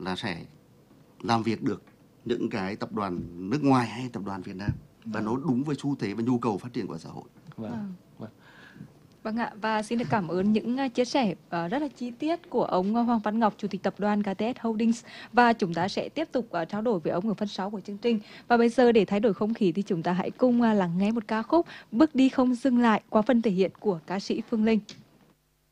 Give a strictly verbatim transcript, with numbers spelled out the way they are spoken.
là sẽ làm việc được những cái tập đoàn nước ngoài hay tập đoàn Việt Nam, và nó đúng với xu thế và nhu cầu phát triển của xã hội. Vâng. Vâng. Vâng ạ, và xin được cảm ơn những uh, chia sẻ uh, rất là chi tiết của ông uh, Hoàng Văn Ngọc, Chủ tịch tập đoàn ca tê ét Holdings. Và chúng ta sẽ tiếp tục uh, trao đổi với ông ở phần sau của chương trình. Và bây giờ để thay đổi không khí thì chúng ta hãy cùng uh, lắng nghe một ca khúc Bước đi không dừng lại qua phần thể hiện của ca sĩ Phương Linh.